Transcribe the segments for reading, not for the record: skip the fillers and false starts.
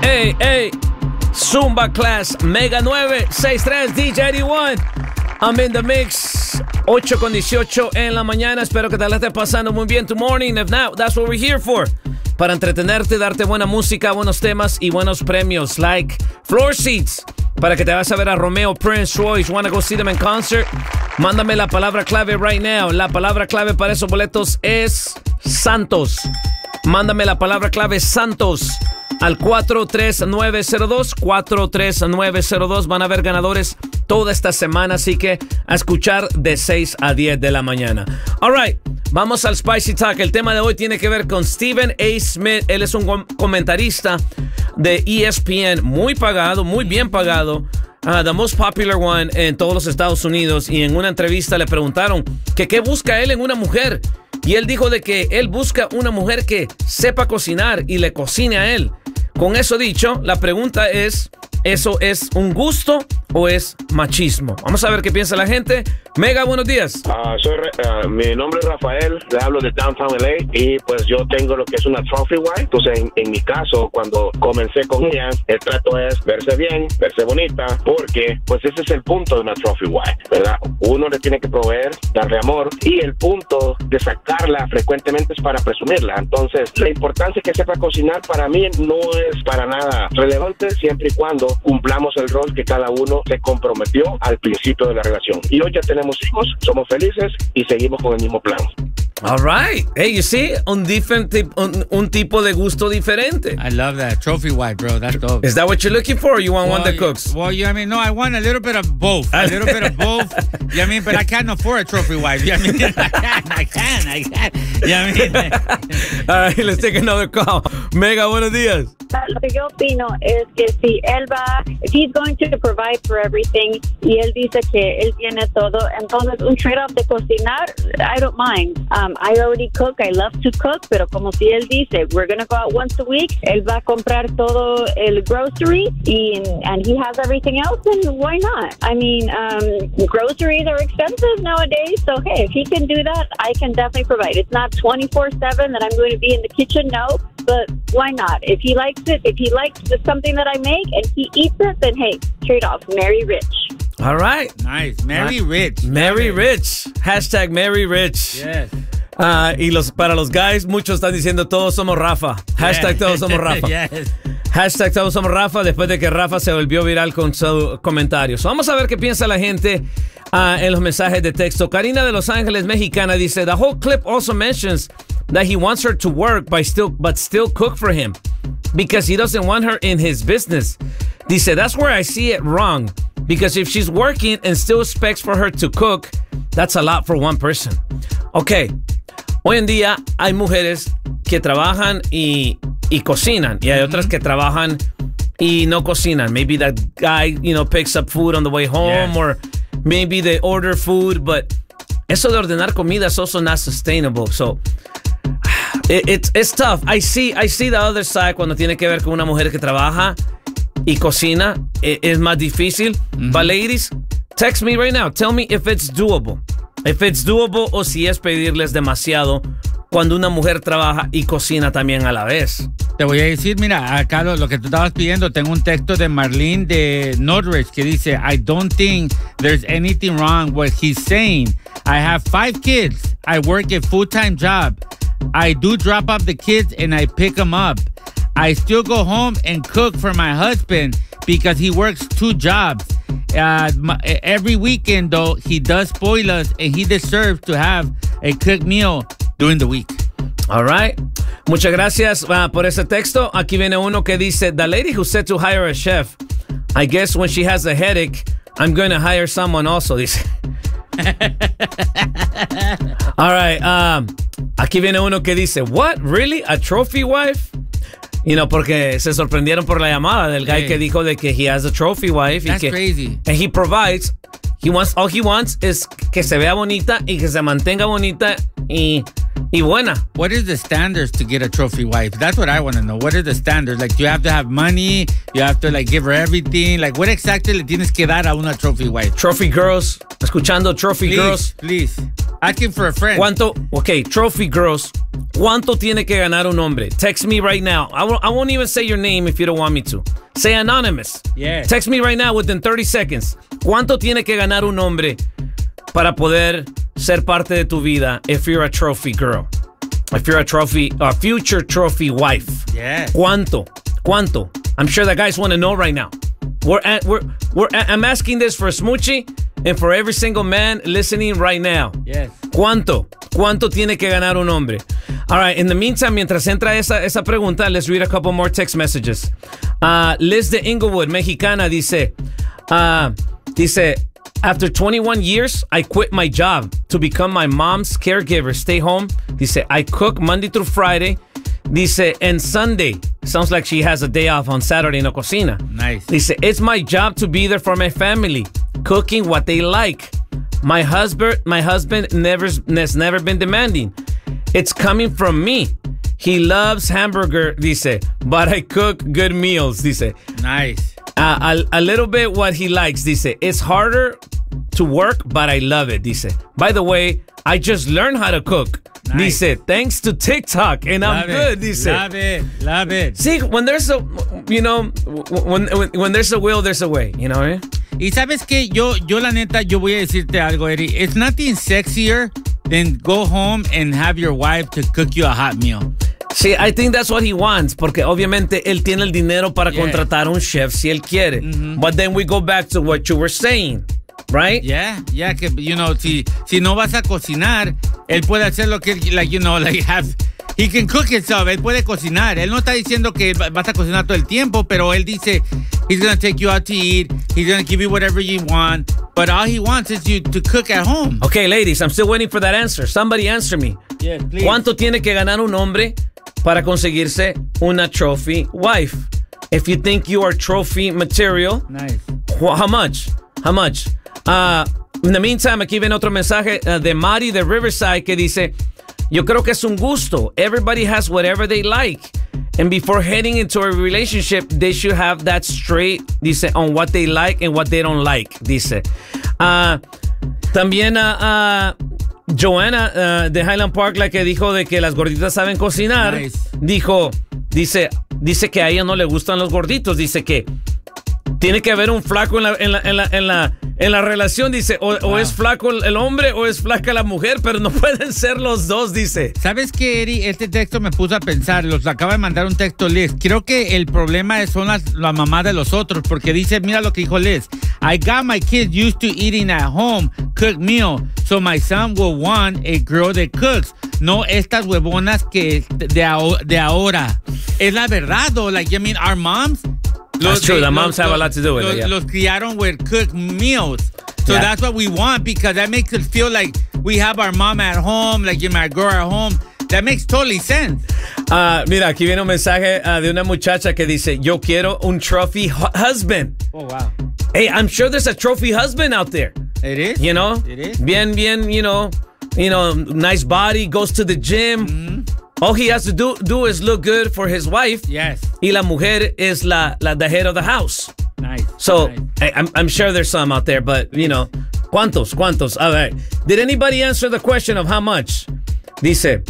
Hey, hey. Zumba Class Mega 963 DJ 81. I'm in the mix. 8:18 en la mañana. Espero que te la estés pasando muy bien tu morning. If not, that's what we're here for. Para entretenerte, darte buena música, buenos temas y buenos premios. Like floor seats. Para que te vas a ver a Romeo, Prince Royce. Wanna go see them in concert? Mándame la palabra clave right now. La palabra clave para esos boletos es Santos. Mándame la palabra clave Santos al 43902. 43902. Van a haber ganadores toda esta semana, así que a escuchar de 6 a 10 de la mañana. All right, vamos al Spicy Talk. El tema de hoy tiene que ver con Stephen A. Smith. Él es un comentarista de ESPN, muy pagado, muy bien pagado. The most popular one en todos los Estados Unidos. Y en una entrevista le preguntaron que qué busca él en una mujer. Y él dijo de que él busca una mujer que sepa cocinar y le cocine a él. Con eso dicho, la pregunta es, ¿eso es un gusto o es machismo? Vamos a ver qué piensa la gente. Mega, buenos días. Mi nombre es Rafael, le hablo de Downtown LA y pues yo tengo lo que es una trophy wife. Entonces en mi caso, cuando comencé con ella, el trato es verse bien, verse bonita, porque pues ese es el punto de una trophy wife, ¿verdad? Uno le tiene que proveer, darle amor, y el punto de sacarla frecuentemente es para presumirla. Entonces la importancia que sepa cocinar para mí no es para nada relevante, siempre y cuando cumplamos el rol que cada uno se comprometió al principio de la relación. Y hoy ya tenemos hijos, somos felices y seguimos con el mismo plan. All right. Hey, you see, un tipo de gusto diferente. I love that. Trophy wife, bro. That's dope. Is that what you're looking for, or you want one that cooks? Well, I mean, no, I want a little bit of both. A little bit of both. I mean, but I can't afford a trophy wife. I mean, I can. I mean. All right, let's take another call. Mega, buenos días. Lo que yo opino es que si él va, if he's going to provide for everything y él dice que él tiene todo, entonces un trade-off de cocinar, I don't mind. I already cook, I love to cook, pero como si él dice, we're going to go out once a week, él va a comprar todo el grocery and he has everything else, then why not? I mean, groceries are expensive nowadays, so hey, if he can do that, I can definitely provide. It's not 24/7 that I'm going to be in the kitchen, no, but why not? If he likes it, if he likes something that I make and he eats it, then hey, trade off, marry rich. All right. Nice. Marry rich. Marry rich. Hashtag marry rich. Yes. Y para los guys, muchos están diciendo todos somos Rafa. Hashtag todos somos Rafa. Yes. Hashtag todos somos Rafa, después de que Rafa se volvió viral con su comentario. So, vamos a ver qué piensa la gente en los mensajes de texto. Karina de Los Ángeles, mexicana, dice, the whole clip also mentions that he wants her to work but still cook for him because he doesn't want her in his business. Dice, that's where I see it wrong. Because if she's working and still expects for her to cook, that's a lot for one person. Okay, hoy en día hay mujeres que trabajan y cocinan. Y hay otras que trabajan y no cocinan. Maybe that guy, picks up food on the way home, or maybe they order food, but eso de ordenar comida is also not sustainable. So, it's tough. I see the other side cuando tiene que ver con una mujer que trabaja y cocina. Es más difícil. But ladies, text me right now. Tell me if it's doable. If it's doable o si es pedirles demasiado cuando una mujer trabaja y cocina también a la vez. Te voy a decir, mira, acá lo que tú estabas pidiendo, tengo un texto de Marlene de Northridge que dice, I don't think there's anything wrong with he's saying. I have 5 kids. I work a full-time job. I do drop off the kids and I pick them up. I still go home and cook for my husband because he works 2 jobs. Every weekend, though, he does spoil us and he deserves to have a cooked meal during the week. All right. Muchas gracias por ese texto. Aquí viene uno que dice, the lady who said to hire a chef, I guess when she has a headache, I'm going to hire someone also, dice. All right. Aquí viene uno que dice, what? Really? A trophy wife? Porque se sorprendieron por la llamada del guy que dijo de que he has a trophy wife. That's crazy. And he provides. All he wants is que se vea bonita y que se mantenga bonita y y buena. What is the standards to get a trophy wife? That's what I want to know. What are the standards? Like, you have to have money. You have to, like, give her everything. Like, what exactly le tienes que dar a una trophy wife? Trophy girls. Escuchando Trophy girls. Please. Asking for a friend. ¿Cuánto? Okay, trophy girls. ¿Cuánto tiene que ganar un hombre? Text me right now. I won't even say your name if you don't want me to. Say anonymous. Yeah. Text me right now within 30 seconds. ¿Cuánto tiene que ganar un hombre para poder ser parte de tu vida if you're a trophy girl? If you're a future trophy wife. Yeah. ¿Cuánto? I'm sure the guys want to know right now. I'm asking this for Smoochie and for every single man listening right now. Yes. ¿Cuánto tiene que ganar un hombre? All right, in the meantime, mientras entra esa pregunta, let's read a couple more text messages. Liz de Inglewood, mexicana, dice, after 21 years, I quit my job to become my mom's caregiver, stay home. Dice, I cook Monday through Friday. Dice, and Sunday. Sounds like she has a day off on Saturday in the cocina. Nice. Dice, it's my job to be there for my family, cooking what they like. My husband has never been demanding. It's coming from me. He loves hamburger, dice, but I cook good meals, dice. Nice. A little bit what he likes, dice. It's harder to work, but I love it, dice. By the way, I just learned how to cook. Nice. Dice, thanks to TikTok, and I'm good, dice. Love it. See, when there's a, when there's a will, there's a way, you know, eh? Y sabes que yo la neta, yo voy a decirte algo, Eddie. It's nothing sexier than go home and have your wife to cook you a hot meal. Sí, I think that's what he wants, porque obviamente él tiene el dinero para contratar un chef si él quiere. Mm-hmm. But then we go back to what you were saying, right? Yeah, que, si no vas a cocinar, él puede hacer lo que, he can cook himself, él puede cocinar. Él no está diciendo que vas a cocinar todo el tiempo, pero él dice, he's going to take you out to eat, he's going to give you whatever you want, but all he wants is you to cook at home. Okay, ladies, I'm still waiting for that answer. Somebody answer me. Yes, please. ¿Cuánto tiene que ganar un hombre para conseguirse una trophy wife? If you think you are trophy material, nice. How much? In the meantime, aquí viene otro mensaje de Mari de Riverside que dice, yo creo que es un gusto. Everybody has whatever they like. And before heading into a relationship, they should have that straight, dice, on what they like and what they don't like, dice. También Joanna de Highland Park, la que dijo de que las gorditas saben cocinar, nice. Dice que a ella no le gustan los gorditos, dice que tiene que haber un flaco en la relación, dice, o es flaco el hombre o es flaca la mujer, pero no pueden ser los dos, dice. ¿Sabes qué, Eri? Este texto me puso a pensar, los acaba de mandar un texto Liz. Creo que el problema son la mamá de los otros, porque dice, mira lo que dijo Liz. I got my kids used to eating at home, cooked meal, so my son will want a girl that cooks. No estas huevonas que de ahora. Es la verdad, though. Like, I mean, our moms... That's true. The moms have a lot to do with it. Yeah. Los criaron with cooked meals. So that's what we want, because that makes us feel like we have our mom at home, like our girl at home. That makes totally sense. Mira, aquí viene un mensaje de una muchacha que dice, yo quiero un trophy husband. Oh, wow. Hey, I'm sure there's a trophy husband out there. It is. You know? It is. Bien, nice body, goes to the gym. Mm-hmm. All he has to do is look good for his wife. Yes. Y la mujer is the head of the house. Nice. So, nice. I'm sure there's some out there, but, you know, ¿cuántos? All right. Did anybody answer the question of how much? Dice,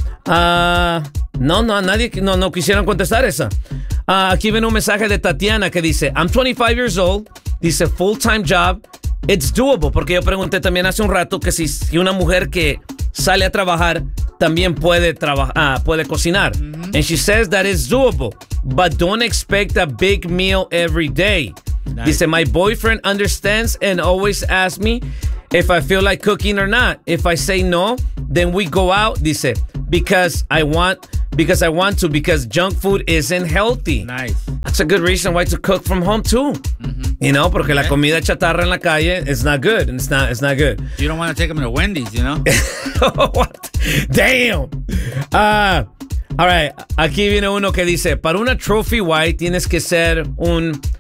nadie no quisieron contestar esa. Aquí viene un mensaje de Tatiana que dice, I'm 25 years old, dice, full-time job, it's doable, porque yo pregunté también hace un rato que si una mujer que sale a trabajar también puede cocinar. Mm-hmm. And she says that it's doable, but don't expect a big meal every day. Nice. Dice, my boyfriend understands and always asks me if I feel like cooking or not. If I say no, then we go out, dice, because I want to, because junk food isn't healthy. Nice. That's a good reason why to cook from home too. Mm-hmm. You know, porque la comida chatarra en la calle is not good. It's not good. You don't want to take them to Wendy's, you know? What? Damn. All right. Aquí viene uno que dice, para una trophy wife tienes que ser un